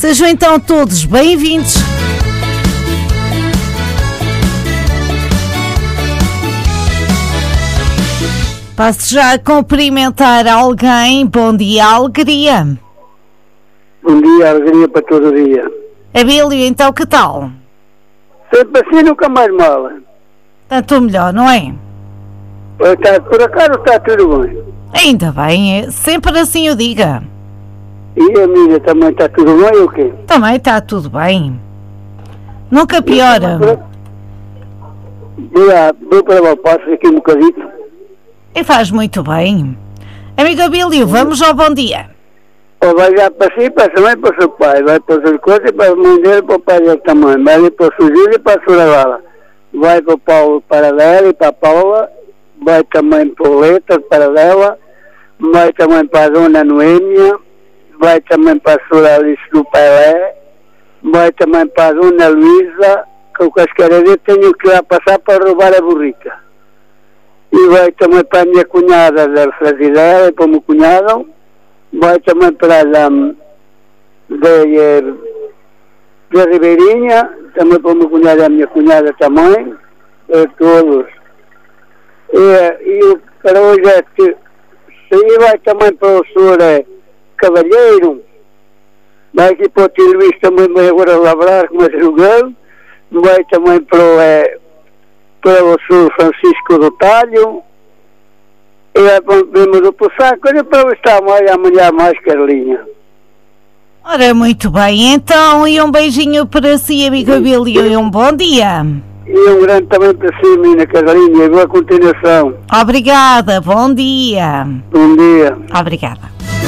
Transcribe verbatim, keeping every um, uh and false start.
Sejam então todos bem-vindos. Passo já a cumprimentar alguém. Bom dia, alegria. Bom dia, alegria para todo o dia. Abílio, então que tal? Sempre assim, nunca mais mal. Tanto melhor, não é? Está, por acaso está tudo bem. Ainda bem, sempre assim o diga. E a minha também está tudo bem ou quê? Também está tudo bem. Nunca piora. Vou lá, vou para o passo aqui um bocadinho. E faz muito bem. Amigo Abílio, vamos ao bom dia. Ou vai já para si, para a mãe, para o seu pai. Vai para o seu coisa e para a mãe dele, para o pai dele também. Vai para o seu Júlio e para a sua Vala. Vai para o Paulo para ela e para a Paula. Vai também para o Letra para ela. Vai também para a Dona Noêmia. Vai também para a sua Alice do Pelé. Vai também para a Dona Luísa, que o cascareiro tenho que ir lá passar para roubar a burrica. E vai também para a minha cunhada da Frasileira e para o meu cunhado. Vai também para a da, da, da Ribeirinha, também para o meu cunhado e a minha cunhada também, para todos. E, e para hoje é que e vai também para o senhor Cavalheiro, vai aqui para o tio Luís também, vai agora labrar como é jogando, vai também para o, é, para o senhor Francisco do Talho, e vai para o primo do Pussaco, e para o estar mais amanhã mais Carlinha. Ora, muito bem, então, e um beijinho para si, amigo Abílio, e um bom dia. E um grande também para si, menina Carlinha, e boa continuação. Obrigada, bom dia. Bom dia. Obrigada.